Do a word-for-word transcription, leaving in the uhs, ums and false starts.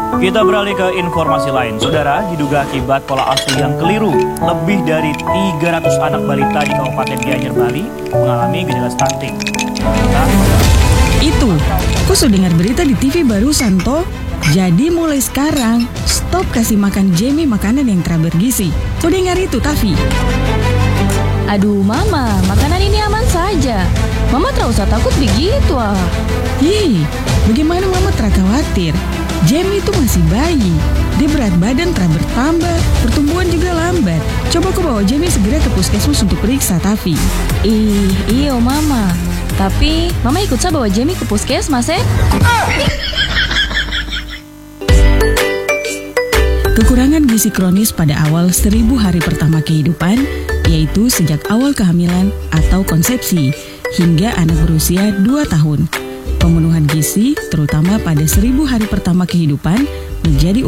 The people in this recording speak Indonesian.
Kita beralih ke informasi lain. Saudara, diduga akibat pola asuh yang keliru, lebih dari tiga ratus anak balita di Kabupaten Gianyar, Bali mengalami gejala stunting. Kita... Itu, aku sudah dengar berita di T V barusan toh. Jadi mulai sekarang, stop kasih makan Jamie makanan yang bergizi. Kau dengar itu, Tavi? Aduh mama, makanan ini aman saja. Mama tak usah takut begitu ah. Ih, bagaimana mama tak khawatir? Jamie itu masih bayi. Dia berat badan telah bertambah, pertumbuhan juga lambat. Coba kau bawa Jamie segera ke puskesmas untuk periksa, Tavi. Ih, iyo mama. Tapi mama ikut saya bawa Jamie ke puskesmas eh. Kekurangan gizi kronis pada awal seribu hari pertama kehidupan, yaitu sejak awal kehamilan atau konsepsi, hingga anak berusia dua tahun. Pemenuhan gizi, terutama pada seribu hari pertama kehidupan, menjadi